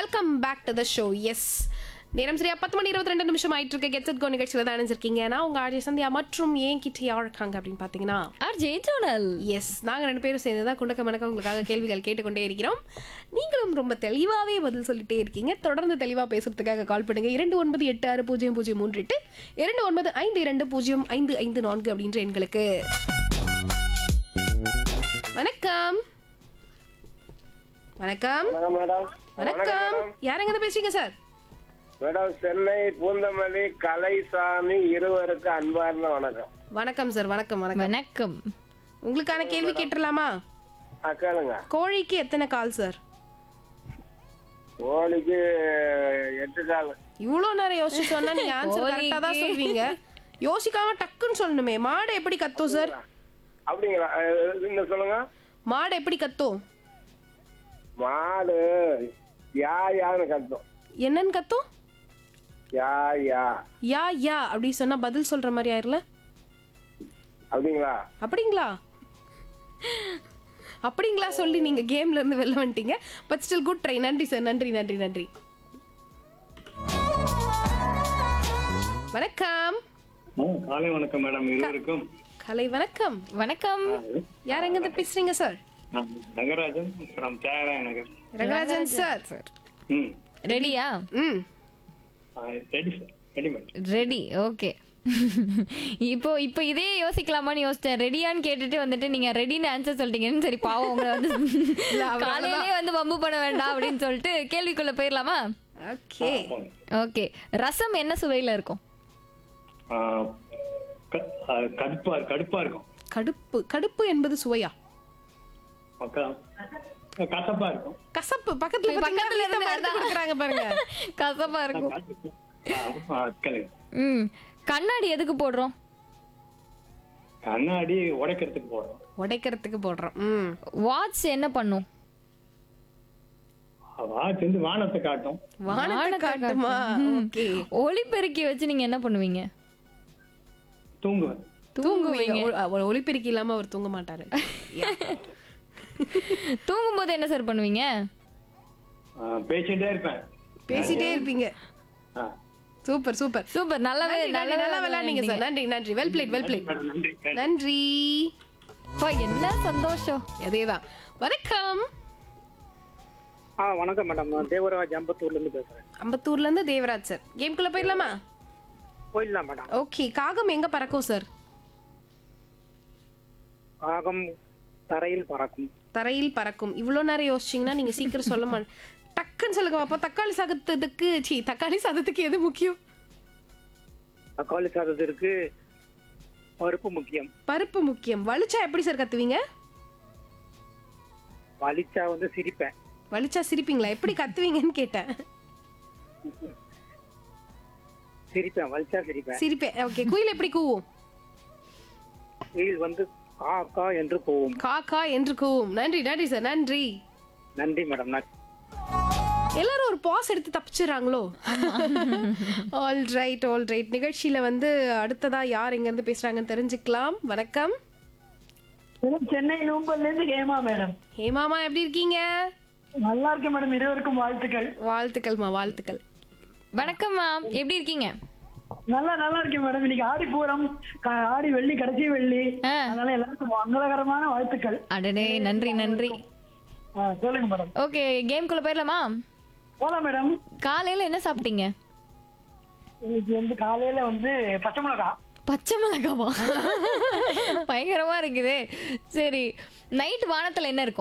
Welcome back to the show. S, நேரம் சரியா 10 மணி 22 நிமிஷம் ஆயிட்டு இருக்கு. கெட்ஸ் இட் கோ நிகழ்ச்சியில் தான் நினைச்சிருக்கீங்க. நான் உங்க ஆர்ஜே சந்தியா மற்றும் ஏன் கிட்ட யார் இருக்காங்க அப்படின்னு பார்த்தீங்கன்னா ஆர்ஜே ஜோனல். எஸ், நாங்கள் 2 பேரும் சேர்ந்து தான் குண்டக்க மணக்க உங்களுக்காக கேள்விகள் கேட்டுக்கொண்டே இருக்கிறோம். நீங்களும் ரொம்ப தெளிவாகவே பதில் சொல்லிட்டே இருக்கீங்க. தொடர்ந்து தெளிவாக பேசுறதுக்காக கால் பண்ணுங்க 29860038 2952055554 அப்படின்ற எண்களுக்கு. வணக்கம் வணக்கம் மேடம் வணக்கம். யாருங்க பேசுறீங்க சார்? மேடம் சென்னை பூந்தமல்லி கலைசாமி இருவருக்கு அன்பார்ந்த வணக்கம். வணக்கம் சார். வணக்கம் வணக்கம். வணக்கம். உங்களுக்கான கேள்வி கேட்டுடலாமா? கேளுங்க. கோழிக்கு எத்தனை கால் சார்? கோழிக்கு 8 கால். இவ்வளோ நேரம் யோசிச்சு சொன்னா நீங்க ஆன்சர் கரெக்டா தான் சொல்வீங்க. யோசிக்காம டக்குன்னு சொல்லணுமே. மாடு எப்படி கத்தும் சார்? அப்படிங்களா? இந்த சொல்லுங்க. மாடு எப்படி கத்தும்? மாடு யான்னு கத்தும். என்னன்னு கத்தும்? யா யா யா அப்படி சொன்னா பதில் சொல்ற மாதிரி ஆயிருல? அப்படிங்களா? அப்படிங்களா அப்படிங்களா சொல்லி நீங்க கேம்ல இருந்து வெளில வந்துட்டீங்க. But still good try. நன்றி சார். நன்றி நன்றி நன்றி. வணக்கம். காலை வணக்கம் மேடம் இருவருக்கும். கலை வணக்கம். வணக்கம். யார் எங்க இருந்து பேசுறீங்க sir? Rangarajan from Thyagaraya Nagar. Rangarajan sir. ம் ரெடியா? ம் ready sir. Ready madam. Ready. Okay. இப்போ இப்போ இதே யோசிக்கலாமான்னு யோசிச்சேன். ரெடியான்னு கேட்டுட்டு வந்துட்டு நீங்க ரெடின்னு ஆன்சர் சொல்லிட்டீங்கன்னு சரி பாவம் உங்களை வந்து காலையிலே வந்து வம்பு பண்ண வேண்டாம் அப்படின்னு சொல்லிட்டு கேள்விக்குள்ள போயிடலாமா? Okay okay. ரசம் என்ன சுவையில இருக்கும்? கடுப்பா இருக்கும். கடுப்பு. கடுப்பு என்பது சுவையா? கசப்பா இருக்கும். கசப்பு. பக்கத்துல பக்கத்துல இருந்து மருந்து கொடுக்கறாங்க பாருங்க. கசப்பா இருக்கும். கலை. கண்ணாடி எதுக்கு போடுறோம்? கண்ணாடி உடைக்கிறதுக்கு போடுறோம். உடைக்கிறதுக்கு போடுறோம். வாட்ச் என்ன பண்ணும்? வாட்ச் வந்து வானத்தை காட்டும். வானத்தை காட்டுமா? ஓகே. ஒளிபெருக்கி வச்சு நீங்க என்ன பண்ணுவீங்க? தூங்குவேன். தூங்குவீங்க. ஒளிபெருக்கி இல்லாம அவர் தூங்க மாட்டாரு. தூங்கும் போது என்ன சார் பண்ணுவீங்க? பேசிட்டே இருப்பேன். பேசிட்டே இருப்பீங்க. Super super super. நல்லாவே நல்லா விளையாடுங்க சார். நன்றி நன்றி. Well played well plate. நன்றி. நன்றி. என்ன சந்தோஷம். அதேதான். வணக்கம். வணக்கம் மேடம். நான் தேவராஜ் அம்பத்தூர்ல இருந்து பேசுறேன். அம்பத்தூர்ல இருந்து தேவராஜ் சார். கேம்குள்ள போயிடலாமா? போயிடலாம் மேடம். ஓகே. காகம் எங்க பறக்கும் சார்? காகம் தரையில் பறக்கும். தரையில் பறக்கும். இவ்வளோ நேரம் யோசிச்சீங்கன்னா நீங்க சீக்கிரம் சொல்ல மாட்டேன். டக்குன்னு சொல்லுங்க பாப்பா. தக்காளி சாதத்துக்கு எது முக்கியம்? தக்காளி சாதத்திற்கு பருப்பு முக்கியம். பருப்பு முக்கியம். வலிச்சா எப்படி சார் கத்துவீங்க? வலிச்சா வந்து சிரிப்பேன். வலிச்சா சிரிப்பீங்களா? எப்படி கத்துவீங்கன்னு கேட்டேன். சிரிப்பேன். வலிச்சா சிரிப்பேன். சிரிப்பேன். ஓகே. குயில் எப்படி கூவும்? குயில் வந்து கா என்று போகும். காக்கா என்று கூவும். நன்றி நன்றி சார். நன்றி. நன்றி மேடம். எல்லாரும் ஒரு பாஸ் எடுத்து தப்பிச்சிடறாங்களோ? All right all right. நிகழ்ச்சியில வந்து அடுத்ததா யார் எங்க இருந்து பேசுறாங்கன்னு தெரிஞ்சுக்கலாம். வணக்கம். சென்னை நூம்பல்ல இருந்து ஹேமா மேடம். ஹேமாமா எப்படி இருக்கீங்க? நல்லா இருக்கேன் மேடம். இருவருக்கும் வாழ்த்துக்கள். வாழ்த்துக்கள்மா வாழ்த்துக்கள். வணக்கம் மேம். எப்படி இருக்கீங்க? நல்லா இருக்கேன் மேடம். இன்னைக்கு ஆடி பூரம், ஆடி வெள்ளி, கடைசி வெள்ளி. அதனால எல்லாருக்கும் மங்களகரமான வாழ்த்துக்கள். அடடே நன்றி நன்றி. சொல்லுங்க மேடம். ஓகே. கேம்குள்ள போயிடலாமா? போலாம் மேடம். காலையில என்ன சாப்பிட்டீங்க? இன்னைக்கு வந்து காலையில வந்து பச்சை மிளகா. பச்சை மிளகாவா? பயங்கரமா இருக்குது. சரி, நைட் வானத்துல என்ன இருக்கும்?